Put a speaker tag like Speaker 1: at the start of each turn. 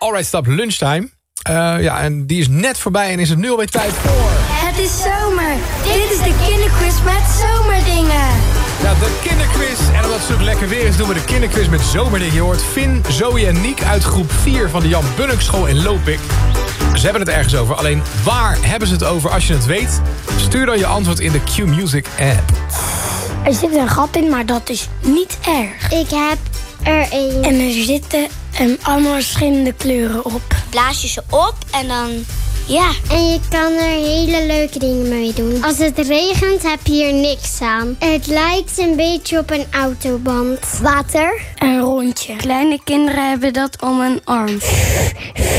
Speaker 1: Alright Stop Lunchtime. En die is net voorbij en is het nu alweer tijd voor...
Speaker 2: Het is zomer. Dit is de kinderquiz met zomerdingen.
Speaker 1: Ja, de kinderquiz. En omdat het zo lekker weer is, doen we de kinderquiz met zomerdingen. Je hoort Finn, Zoe en Niek uit groep 4 van de Jan Bunnickschool in Lopik. Ze hebben het ergens over. Alleen, waar hebben ze het over als je het weet? Stuur dan je antwoord in de Q-Music app.
Speaker 2: Er zit een gat in, maar dat is niet erg.
Speaker 3: Ik heb er een.
Speaker 2: En er zitten allemaal verschillende kleuren op.
Speaker 3: Blaas je ze op en dan... Ja. En je kan er hele leuke dingen mee doen. Als het regent heb je hier niks aan. Het lijkt een beetje op een autoband.
Speaker 2: Water. Een rondje.
Speaker 4: Kleine kinderen hebben dat om een arm.